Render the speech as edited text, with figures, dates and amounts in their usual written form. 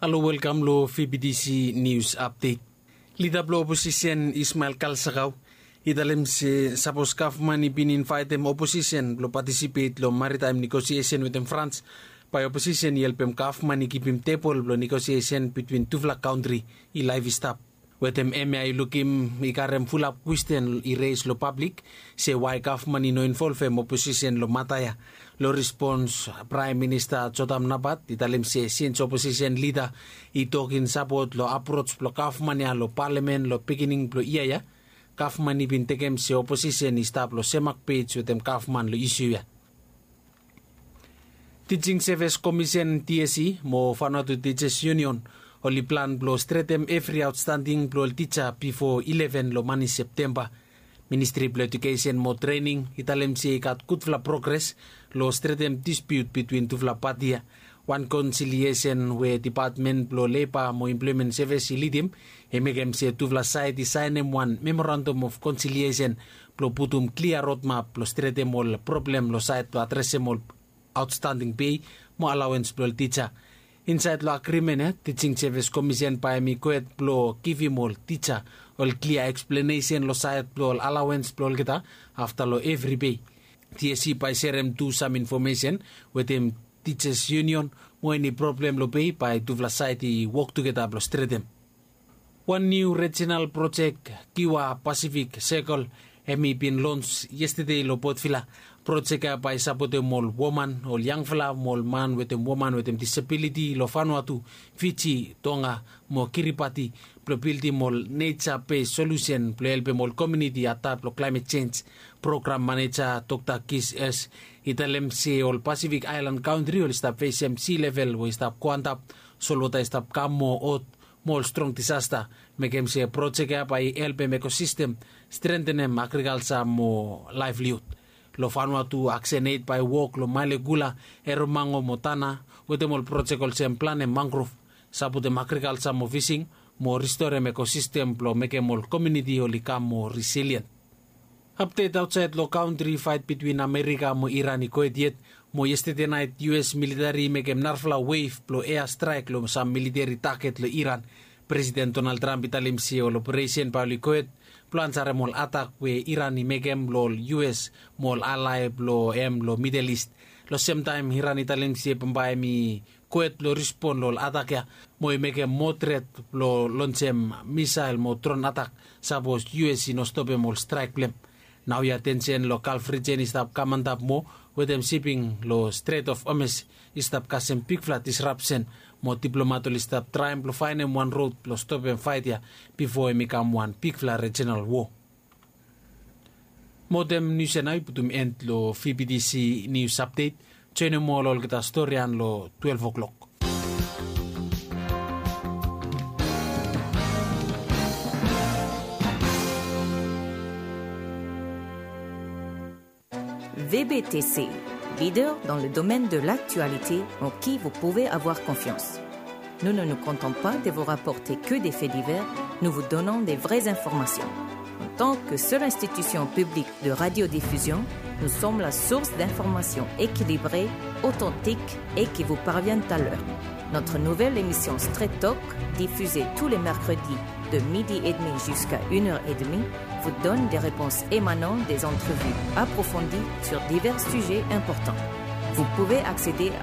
Hello, welcome to VBDC News Update. Leader of opposition Ismail Kalsagaw, idalem si Sapos Kaufman invite them opposition to participate lo maritime negotiation with them France. By opposition yelpem Kaufman ikipim table lo negotiation between Tuvla country I live stop. With them MI lukim ikarem full up question erase lo public say why Kaufman no involve opposition lo mataya. Lo response Prime Minister Chotam Nabat italem se since opposition leader I talking support lo approach lo Kaufman ya lo parliament lo beginning lo iya Kaufman ibin tekem se opposition stop lo semak page with them Kaufman lo issue ya. Teaching Service Commission TSE mo Vanuatu Teachers Union only plan blo straighten every outstanding blo teacher before 11 lo mani September. Ministry of Education mo training italem si kat kutfla progress lo straighten dispute between Tuvla Patia. One conciliation where department blo lepa mo implement service ilidim emegem se Tuvla side sign one memorandum of conciliation blo putum clear roadmap blo straighten mol problem lo side to address mol outstanding pay mo allowance blo teacher. Inside lo agreement Teaching Service Commission pa mi kuet blo kivimol teacher ol clear explanation lo side blo allowance blo kita after lo every pay. TSC pa serem do some information with them teachers union mo any problem lo pay pa Tuvla side work together blo straighten. One new regional project Kiwa Pacific Circle emi been launched yesterday lo Potfila project by support mol woman or young fella mol man with a woman with a disability lo Vanuatu Fiji Tonga mo Kiribati pro build mol nature based solution pro help mol community adapt lo climate change program manager Dr. Kis S italem se all Pacific Island country ol stop face sea level we stop quantap solo ta stop kamo ot more strong disaster mekem se project by help ecosystem strengthen agriculture mo livelihood lo Vanuatu accenate by work lo malegula eromango motana with them all project all sem plan mangrove sabu de agriculture mo fishing mo restore ecosystem lo mekem all community olikam mo resilient. Update outside lo country fight between America mo Iran I Kuwait mo yesterday night US military mekem narfla wave lo air strike lo some military target lo Iran. President Donald Trump italim si ol operation pa lo Kuwait plan sare mol attack we Iran I mekem lo US mol ally lo lo Middle East. Lo same time Iran italim si pambay mi Kuwait lo respond lo attack ya mo mekem moderate lo lancem missile mo drone attack sabos US no stop mol strike blem. Now ya tension local region istap kamantap mo with them shipping lo Strait of Hormuz istap kasem big flat disruption mo diplomato istap try to find one road lo stop and fight ya before it become one big flat regional war. Modem news na iputum end lo VBDC news update. Chene mo lo kita storyan lo 12 o'clock. VBTC, leader dans le domaine de l'actualité en qui vous pouvez avoir confiance. Nous ne nous comptons pas de vous rapporter que des faits divers, nous vous donnons des vraies informations. En tant que seule institution publique de radiodiffusion, nous sommes la source d'informations équilibrées, authentiques et qui vous parviennent à l'heure. Notre nouvelle émission Straight Talk, diffusée tous les mercredis de 12h30 jusqu'à 1h30, vous donne des réponses émanant des entrevues approfondies sur divers sujets importants. Vous pouvez accéder